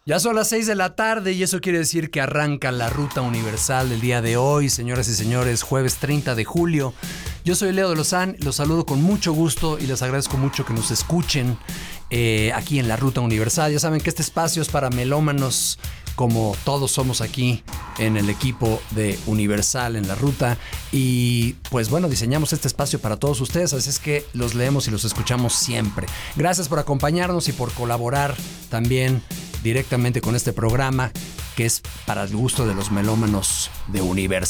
Ya son las 6 de la tarde y eso quiere decir que arranca la Ruta Universal del día de hoy, señoras y señores, jueves 30 de julio. Yo soy Leo de Lozán, los saludo con mucho gusto y les agradezco mucho que nos escuchen aquí en la Ruta Universal. Ya saben que este espacio es para melómanos, como todos somos aquí en el equipo de Universal en la ruta. Y pues bueno, diseñamos este espacio para todos ustedes, así es que los leemos y los escuchamos siempre. Gracias por acompañarnos y por colaborar también directamente con este programa que es para el gusto de los melómanos de Universal.